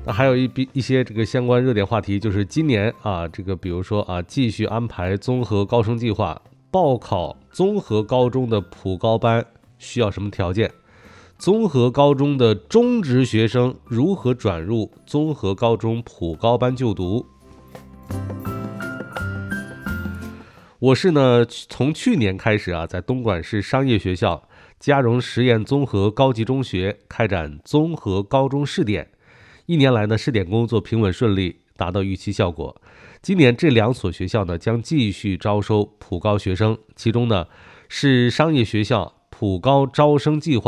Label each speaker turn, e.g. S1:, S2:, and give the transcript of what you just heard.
S1: 还有一些这个相关热点话题，就是今年啊，这个比如说啊，继续安排综合高升计划，报考综合高中的普高班需要什么条件？综合高中的中职学生如何转入综合高中普高班就读？我市呢，从去年开始啊，在东莞市商业学校嘉荣实验综合高级中学开展综合高中试点。1年来呢，试点工作平稳顺利，达到预期效果。今年这2所学校呢，将继续招收普高学生，其中呢，是商业学校普高招生计划